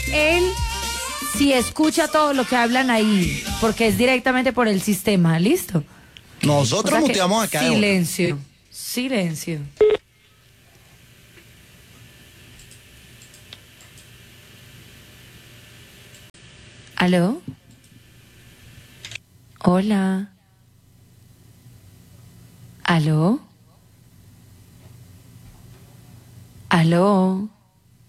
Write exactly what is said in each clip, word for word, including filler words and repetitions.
él sí escucha todo lo que hablan ahí, porque es directamente por el sistema, ¿listo? Nosotros O sea que muteamos acá. de silencio, silencio. ¿Aló? Hola. ¿Aló? ¿Aló?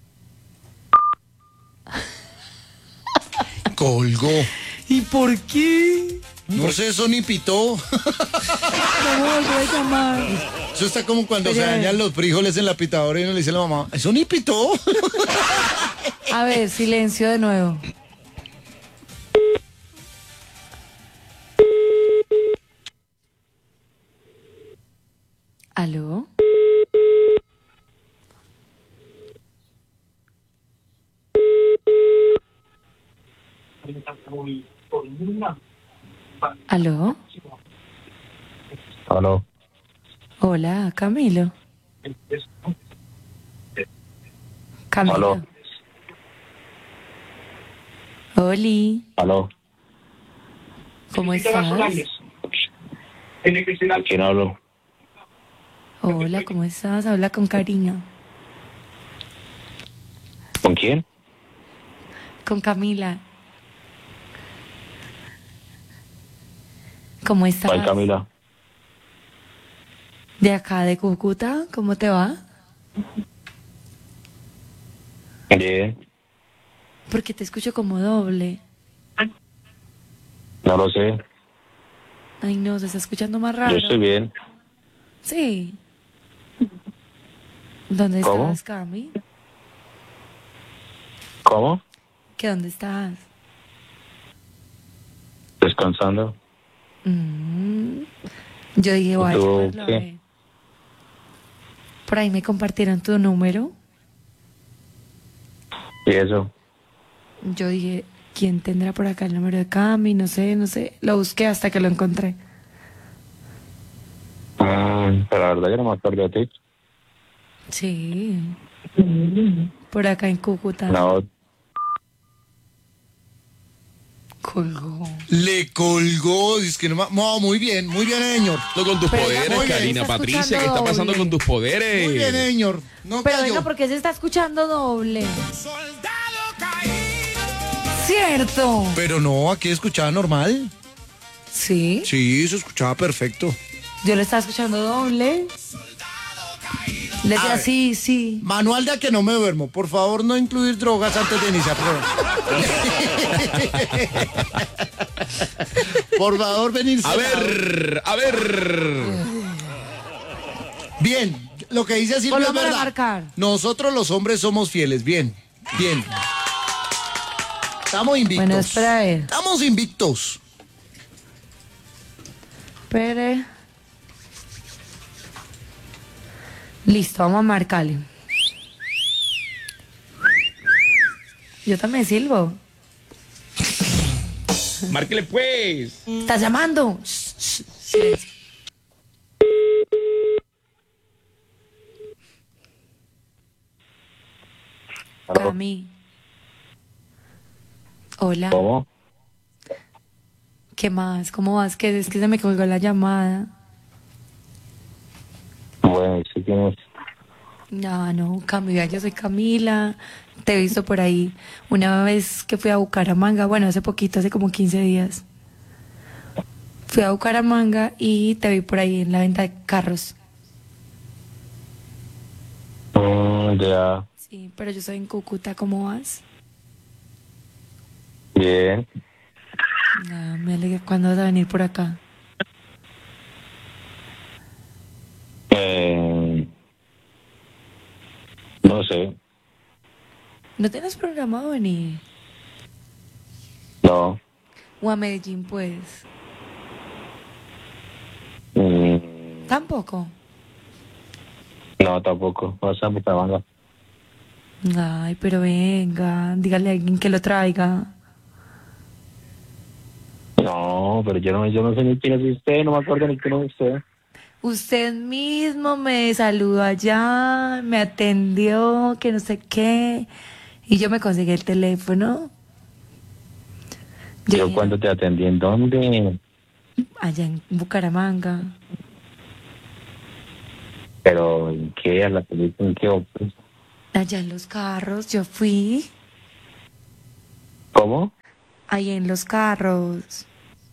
una. Colgó. ¿Y por qué? No sé, eso ni pitó. No me volvió a llamar. Eso está como cuando Pero- se dañan los frijoles en la pitadora y uno le dice a la mamá, eso ni pitó. A ver, silencio de nuevo. ¿Aló? ¿Aló? Aló. Hola, Camilo. Camilo. Aló. Oli, Aló. ¿cómo estás? ¿Quién hablo? Hola, ¿cómo estás? Habla con cariño. ¿Con quién? Con Camila. ¿Cómo estás? ¿Cuál Camila? De acá, de Cúcuta, ¿cómo te va? Bien. Porque te escucho como doble. No lo sé. Ay, no, se está escuchando más raro. Yo estoy bien. Sí. ¿Dónde ¿Cómo? estás, Cami? ¿Cómo? ¿Qué dónde estás? Descansando. Mm. Yo dije, voy a ¿Tú llamarlo a qué? ver. Por ahí me compartieron tu número. ¿Y eso? Yo dije, ¿quién tendrá por acá el número de Cami? No sé, no sé. Lo busqué hasta que lo encontré. Mm, pero la verdad yo no me acuerdo de ti. Sí. Por acá en Cúcuta. No, Colgó. Le colgó, dice que no, ma- no, muy bien, muy bien, señor. Con tus Pero poderes, venga, Karina está Patricia, ¿qué escuchando está pasando doble. con tus poderes? Muy bien, señor. No Pero cayó. venga, ¿por qué se está escuchando doble? Cierto. Pero no, aquí escuchaba normal. Sí. Sí, se escuchaba perfecto. Yo lo estaba escuchando doble. Le A decía, ver. sí, sí. Manual de a que no me duermo. Por favor, no incluir drogas antes de iniciar programa. Por favor, venirse. A ver, a ver. Bien, lo que dice Silvia es Volvamos a verdad. marcar. Nosotros los hombres somos fieles. Bien, bien. Estamos invictos. Bueno, espera a ver. Estamos invictos. Espere. Listo, vamos a marcarle. Yo también silbo. Márquele pues. ¿Estás llamando? Shh, shh, silencio. Aló. Cami. Hola. ¿Cómo? ¿Qué más? ¿Cómo vas? Que es que se me colgó la llamada. Bueno, ¿y si tienes? No, no, Camila, yo soy Camila. Te he visto por ahí una vez que fui a Bucaramanga, bueno, hace poquito, hace como quince días. Fui a Bucaramanga y te vi por ahí en la venta de carros. Mm, ya. Sí, pero yo soy en Cúcuta, ¿cómo vas? Bien. Ah, me alegra. ¿Cuándo vas a venir por acá? Eh, no sé. ¿No tienes programado venir? No. ¿O a Medellín, pues? Mm, Tampoco. no, tampoco. No sé, Bucaramanga. Ay, pero venga, dígale a alguien que lo traiga. No, pero yo no, yo no sé ni quién es usted, no me acuerdo ni quién es usted. Usted mismo me saludó allá, me atendió, que no sé qué. Y yo me conseguí el teléfono. Yo Yo dije, cuando te atendí, ¿en dónde? allá en Bucaramanga. Pero, ¿en qué? ¿A la película? ¿En qué? Pues, Allá en los carros, yo fui. ¿cómo? Ahí en los carros.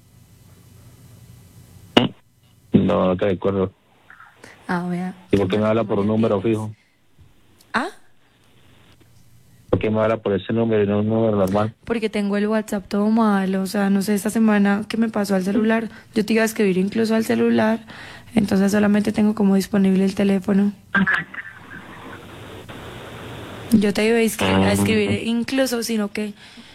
No, no te recuerdo. Ah, vea. ¿Y por qué me habla por un número fijo? Ah, ¿Por qué me habla por ese número y no un número normal? porque tengo el WhatsApp todo mal. O sea, no sé, esta semana que me pasó al celular. Yo te iba a escribir incluso al celular. Entonces solamente tengo como disponible el teléfono. Yo te iba a escribir, a escribir incluso, sino que